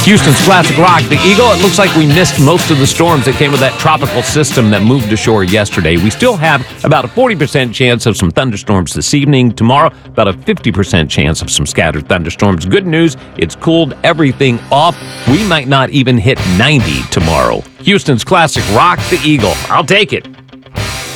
Houston's classic rock, the Eagle. It looks like we missed most of the storms that came with that tropical system that moved ashore yesterday. We still have about a 40% chance of some thunderstorms this evening. Tomorrow, about a 50% chance of some scattered thunderstorms. Good news, it's cooled everything off. We might not even hit 90 tomorrow. Houston's classic rock, the Eagle. I'll take it.